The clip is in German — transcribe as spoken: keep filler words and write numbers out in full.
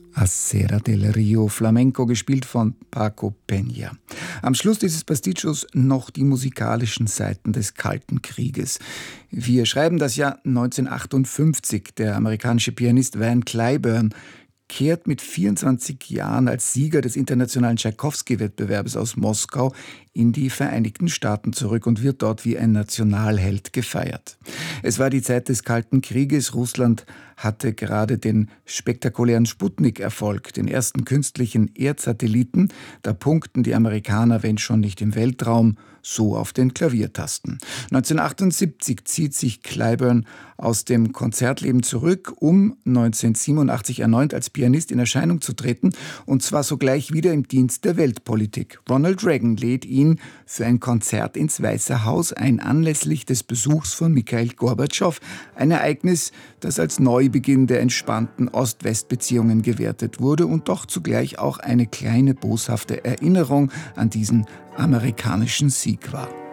Acera del Rio, Flamenco, gespielt von Paco Peña. Am Schluss dieses Pastichos noch die musikalischen Seiten des Kalten Krieges. Wir schreiben das Jahr neunzehnhundertachtundfünfzig. Der amerikanische Pianist Van Cliburn kehrt mit vierundzwanzig Jahren als Sieger des internationalen Tschaikowski-Wettbewerbes aus Moskau in die Vereinigten Staaten zurück und wird dort wie ein Nationalheld gefeiert. Es war die Zeit des Kalten Krieges. Russland hatte gerade den spektakulären Sputnik-Erfolg, den ersten künstlichen Erdsatelliten. Da punkten die Amerikaner, wenn schon nicht im Weltraum, so auf den Klaviertasten. neunzehnhundertachtundsiebzig zieht sich Cliburn aus dem Konzertleben zurück, um neunzehnhundertsiebenundachtzig erneut als Pianist in Erscheinung zu treten, und zwar sogleich wieder im Dienst der Weltpolitik. Ronald Reagan lädt ihn für ein Konzert ins Weiße Haus ein, anlässlich des Besuchs von Michail Gorbatschow, ein Ereignis, das als Neubeginn der entspannten Ost-West-Beziehungen gewertet wurde und doch zugleich auch eine kleine boshafte Erinnerung an diesen amerikanischen Sieg war.